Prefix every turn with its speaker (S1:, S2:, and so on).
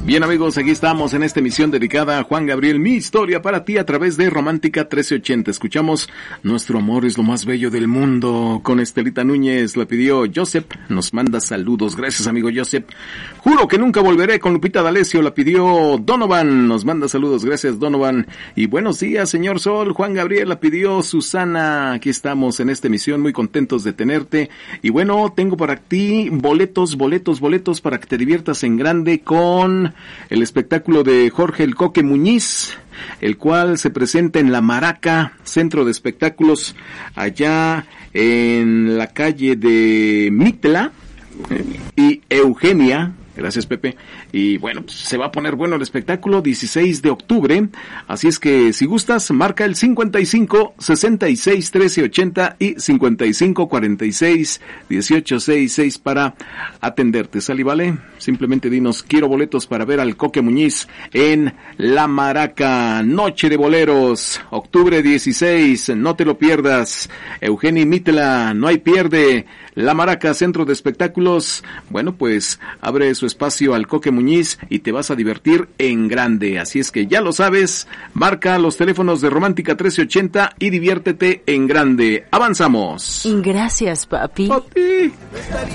S1: Bien amigos, aquí estamos en esta emisión dedicada a Juan Gabriel, mi historia para ti a través de Romántica 1380. Escuchamos Nuestro amor es lo más bello del mundo con Estelita Núñez, la pidió Joseph, nos manda saludos, gracias amigo Joseph. Juro que nunca volveré con Lupita D'Alessio, la pidió Donovan, nos manda saludos, gracias Donovan. Y buenos días señor Sol, Juan Gabriel, la pidió Susana, aquí estamos en esta emisión muy contentos de tenerte. Y bueno, tengo para ti boletos para que te diviertas en grande con el espectáculo de Jorge el Coque Muñiz, el cual se presenta en La Maraca, centro de espectáculos, allá en la calle de Mitla y Eugenia. Gracias, Pepe. Y bueno, pues, se va a poner bueno el espectáculo, 16 de octubre. Así es que si gustas, marca el 55 66 13 80 y 55 46 18 66 para atenderte. ¿Sale y vale? Simplemente dinos, quiero boletos para ver al Coque Muñiz en La Maraca. Noche de boleros, octubre 16, no te lo pierdas. Eugenia y Mitla, no hay pierde. La Maraca, centro de espectáculos. Bueno, pues abre su espacio al Coque Muñiz y te vas a divertir en grande. Así es que ya lo sabes, marca los teléfonos de Romántica 1380 y diviértete en grande. Avanzamos.
S2: Gracias, papi.
S1: Papi.